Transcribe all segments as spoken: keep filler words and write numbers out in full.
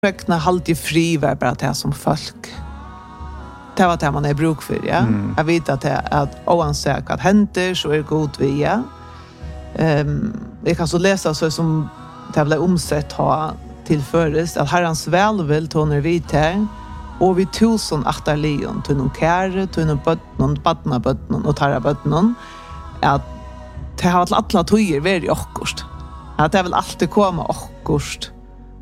räkna halt i fri var bara det som folk. Det var det man är bruk för, ja. Mm. Jag vet att det att oansett att händer så är det god via. Ehm, jag kan så läsa så som det blir omsett ha till förrest att Herrans välvill toner vid här och vi tusen aktar lejon till någon kär, till någon bötnon, badna bötnon och tarra bötnon att det har varit alla tojer väldigt okkurst. Att det vill alltid komma okkurst.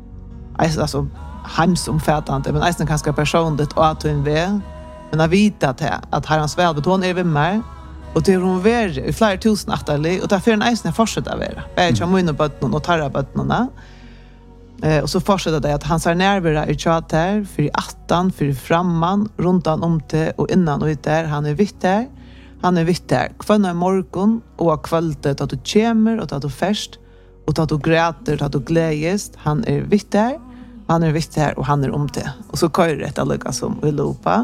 Alltså hemsomfattande, men nästan ganska personligt och att hon vet. Men jag vet att, att Herrans välvill hon är vid mig och det är hon ver i flera tusen aktar och därför är en nästan fortsätta vara. Jag kommer in och bötnon och tarra bötnona. Eh, och så fortsätter det att han ser närvara i tjat här, för i attan, för i framman, runt han om det och innan och ut där. Han är vitt där. Han är vitt där. Kvanna i morgon och kvältet att du kommer och att du färst och att du gräter och att du glädjes. Han är vitt där. Han är vitt där och han är om det. Och så kör det att lyckas som i lopa.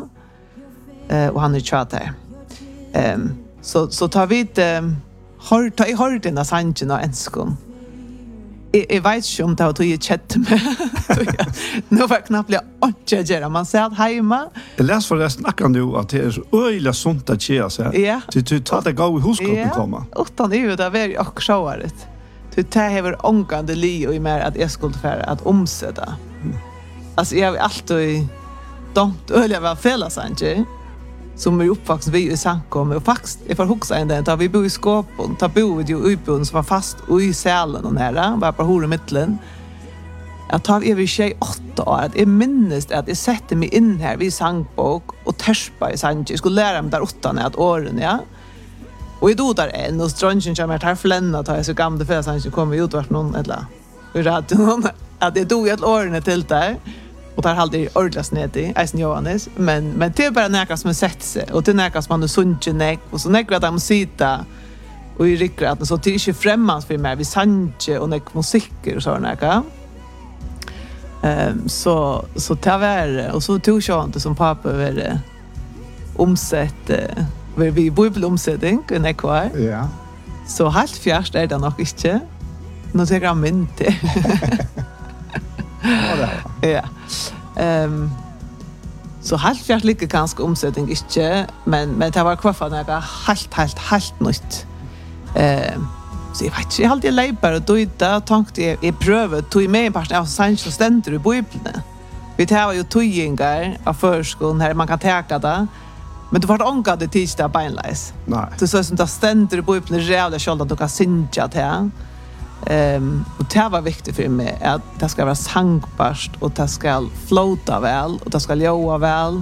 Eh, och han är tjat här. Eh, så, så tar vi inte hör, ta i hörden av sanchen och enskom. Jag, jag vet inte om det var tog jag kjett med. Nu var jag knappt inte att göra. Man säger hemma. Jag läser förresten akkurat nu att det är så öjliga sånt att göra sig. Ja. Du tar det gå i huskotten komma. Ja, utan det är ju det var också sjåret. Du tar över ångande li och i mer att jag skulle för att omsätta. Mm. Alltså jag har alltid dömt öjliga var fällasanche. Som är uppvuxen vi i Sankom och faktiskt jag får huxa in den tar vi bo i skåpen tar bo ju utbon som var fast och i sälen och nära var på hore mittlen. Jag tar över tjej åtta år att jag minns att jag sätter mig in här vid Sankbok och tärspa i Sanche. Jag skulle lära mig där åttan att åren, ja. Och jag dog där en och strönchen kommer här flänna tar jag så gamla för Sanche kommer ut vart någon eller hur rätt någon att jag dog ett åren till där. Och där hade det ordlas ned i Eisen Johannes. Men, men det är bara näka som är sett sig. Och det är näka som man har sunnit näck. Och så näka att de sitter och i rikrat. Så det är inte främmans för mig. Vi sanche och näck musiker och så näka. Um, så, så det var och så tog jag inte som pappa var omsett. Var vi bibelomsättning i näck var. Ja. Så helt fjärst är det nog inte. Nu tycker jag min till. Ja, det ja. Ehm så helt fjärt lika ganska omsättning inte, men men det var kvar för några helt helt helt nytt. Ehm så jag vet inte, jag hade leipar och då inte tänkte jag jag prövar tog med en part av sanns och ständer i bibeln. Vi tar ju tojingar av förskolan här man kan täcka det. Men det var ångad det tisdag beinleis. Nej. Det så som det ständer i bibeln rävla skuld att du kan synja det. Um, och det var viktigt för mig att det ska vara sangbart och det ska flota väl och det ska joa väl.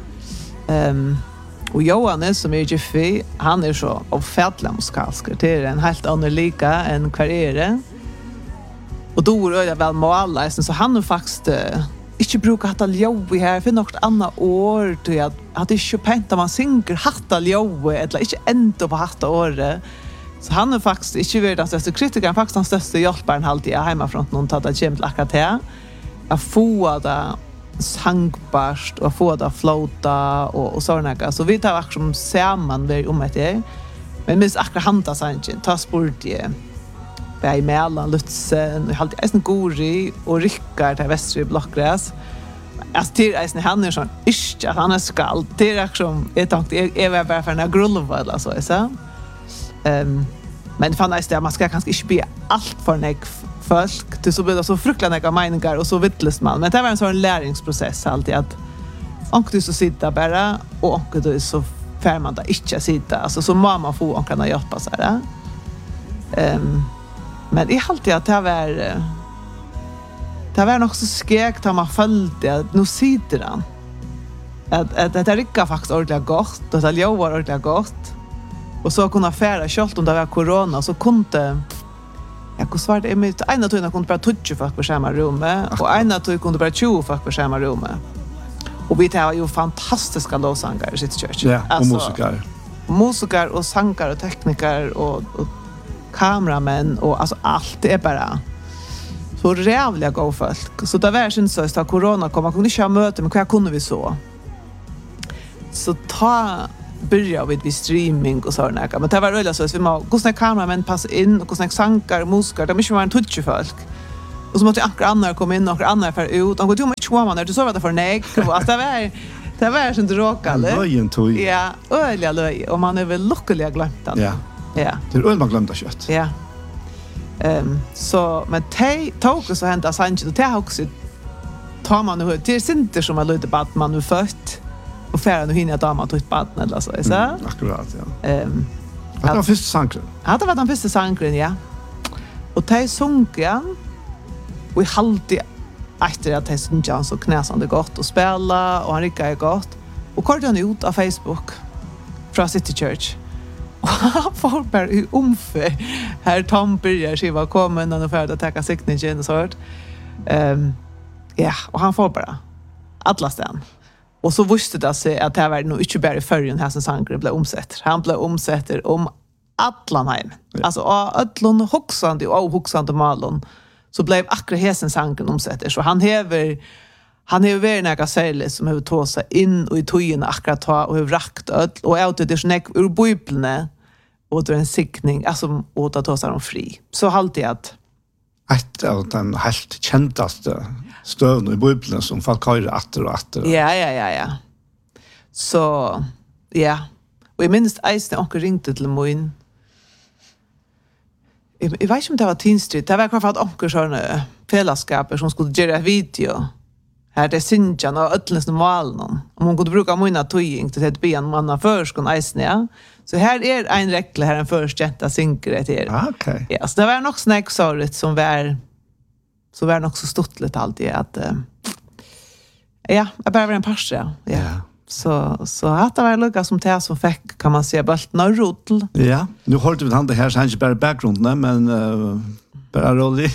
Um, och Johannes som är Jeffy, han är så avfärdlig musikalsk. Det är en helt annan lika än kvar är det. Och då är jag väl med alla, så han har faktiskt uh, inte brukat hatta joa här för något annat år till att att det inte penta man synger hatta joa eller inte ändå på hatta året. Så han är faktiskt inte varit den största kritikern, faktiskt den största hjälparen alltid är hemmafrån någon tar det kämt akkurat här. Att få det sangbart och få det flota och, och sådana. Så vi tar akkurat som samman vi om det. Men minst akkurat hanta sangen, ta sport i Berg Mellan, Lutzen, och alltid en Gori och Rickard till Västra Blockgräs. Alltså det är han är sån, inte att han är skall. Det är akkurat, jag tänkte, jag var bara för en grulva eller så, så. Um, men det fanns det att man ska kanske inte be allt för nek folk. Det så blir det så fruktansvärt neka meningar och så vittles man. Men det var en sån läringsprocess alltid att onk du så sitta bara och onk du så fär man där inte sitta. Alltså så må man få onkarna hjälpa sig där. Um, men det är alltid att det var det var nog så skäkt att man följde att nu sitter han. Att, att, att det rickar faktiskt ordentligt gott och det jobbar ordentligt gott. Och så kunna färra kjolt om det var corona så kunde jag kunde svara det med en av tog kunde bara toucha folk på samma rum och en av tog kunde bara tjugo folk på samma rum. Och vi har ju fantastiska lovsångare i sitt kyrka. Ja, och alltså, musiker. Musiker och sångare och tekniker och, och kameramän och alltså allt det är bara så rävliga gå folk. Så det var inte så att corona kom, man kunde inte ha möte, men vad kunde vi så? Så ta börja vid vi streaming och sådana. Men det var rölla så att vi må gå snäck kameramän passa in och gå snäck sankar, musiker, de är inte var en touch folk. Och så måste andra andra komma in och andra för ut. De går ju inte komma när du så vad det för nej. Alltså det var det var inte råkande. Löjen tog. Ja, öliga löj och man är väl lycklig glömt den. Ja. Ja. Det är öl man glömde kött. Ja. Ehm så men te tog så hända Sanchez och det också tar man nu det är inte som att lite bad man nu fött och färden och hinner dama tog ett bad eller så så. Mm, akkurat, ja. Ehm det var första sankren. Ja, det var den första sankren, ja. Och te sunken och i halvtid efter att te sunken så knäsande gott och spela och han rickade gott och kortade han ut av Facebook från City Church. Och han får bara i omför här Tom börjar skiva kommer när han får att täcka signingen och sånt. Ehm ja, och han får bara alla stan. Och så visste det sig att det var nog inte bara i förrän här som sankren blev omsett. Han blev omsätter om Atlanheim. Ja. Alltså Atlon hoxande och hoxande malon så blev akkurat hesen sanken omsätter. Så han hever han hever varit några särskilt som har tagit sig in och i tojen akkurat ta och har rakt öll och out det snäck ur bibeln och det är en siktning alltså åt att ta sig dem fri. Så halt jag att ett av den helt kändaste stövna i bibeln som folk har atter och atter. Ja, ja, ja, ja. Så, ja. Och jag minns att jag också ringte till min Jag, jag vet inte om det var tinstrid. Det var i alla fall onker sådana fällskaper som skulle göra video. Här det syntjan och ötlens normalen. Om hon kunde bruka mina tøying till ett ben manna förskon eisne. Så här är en regel här en först jätta synkret här. Ah, okej. Ja, så det var nog snack sorget som var så var nog så stort lite alltid att uh, ja, jag bara var en parse. Ja. Ja. Så så att det var lugga som det som fick kan man se bulten och rotel. Ja, nu håller vi han det här så han inte bara bakgrunden men uh, bara rolig.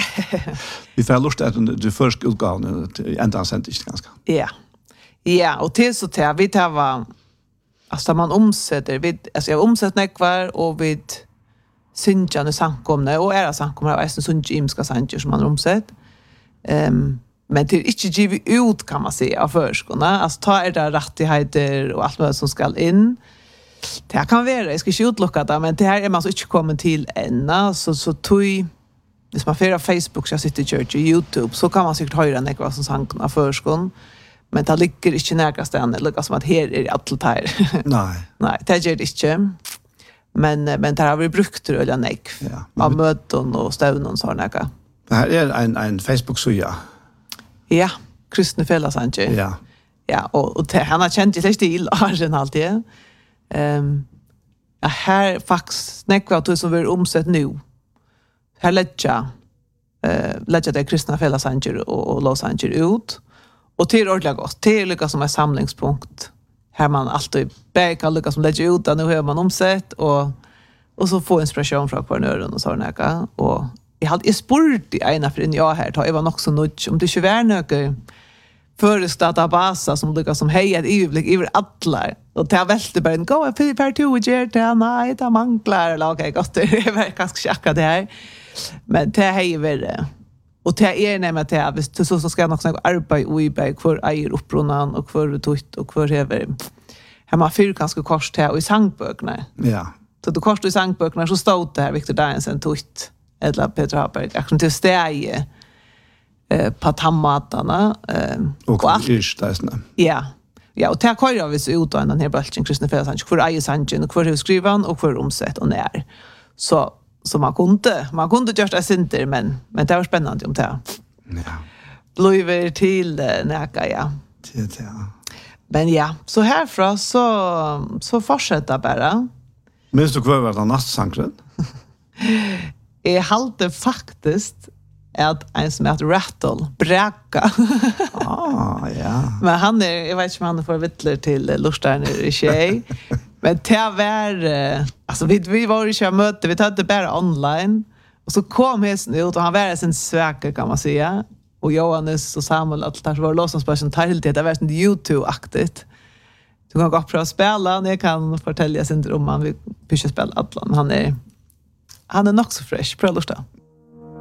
Vi får lust att du först utgåvan ända sent inte ganska. Ja. Ja, och till så till vi tar var alltså man omsätter vi alltså jag omsätter kvar och vi syntjande sankomne och era sankomne är så sunt imska sanjer som man omsätter. Ehm um, men det är inte givet ut kan man säga av förskolorna. Alltså ta er där rättigheter och allt vad som ska in. Det kan vara, jag ska inte utlocka det, men det här är man så inte kommit till ännu. Så, så tog, hvis man får Facebook, så jag sitter i church och YouTube, så kan man säkert höra en vad som sank av förskolan. Men det ligger inte nära ställen. Det ligger som att här är allt det här. Nej. Nej, det gör det inte. Men, men det har vi brukt det eller nej. Ja, av möten och stävn och sådana. Det här är en, en Facebook-sida. Ja, kristne fällasanger. Ja. Ja, och, och det, han har känt sig stil Arjen alltid. Ehm um, ja, här faktiskt snäckva att som vi omsett nu. Här lägger eh lägger det kristna fällasanger och, och låsanger ut. Och till ordentligt gott. Till lycka som en samlingspunkt. Här man alltid bäka lycka som lägger ut nu har man omsett och och så få inspiration från kvarnören och såna och jag hade jag spurt i ena för en jag här tar jag var också nöjd om det inte var något först databasa som lyckas som hej ett överblick över alla och ta välte bara en gå för per två ger det nej det manglar eller okej gott det är ganska chacka det här men det är väl och det är nämligen att det så så ska nog snacka arbete och i bäg för äger upprunan och för tutt och för över här man fyr ganska kort här och i sangböckerna ja så då kort i sangböckerna så stod det här Victor Danielsen tutt eller Peter Haberg action till stäge eh på tammatarna eh och allt det. Ja. Ja, och det har vi så ut den här bulten kristna fällasanger för Aje Sanchen och för hur skrivan och för omsätt och när. Så så man kunde man kunde göra det synter men men det var spännande om det. Ja. Blöver till näka ja. Det ja. Men ja, så härifrån så så fortsätter bara. Minns du kvar vad den nattsankren? Jag halte faktiskt att en som heter Rattle bräcka. Ah, ja. Men han är, jag vet inte om han får vittler till Lorstein i tjej. Men det var, alltså vi, vi var i kör möte, vi tog det bara online. Och så kom hästen ut och han var sin sväker kan man säga. Och Johannes och Samuel, allt där så var låtsasperson tar helt det var sånt YouTube-aktigt. Du kan gå upp och spela, jag kan fortälja sin dröm, han vill pyska spela Atlan. Han är, han är nog så fresh, pröva Lorstein.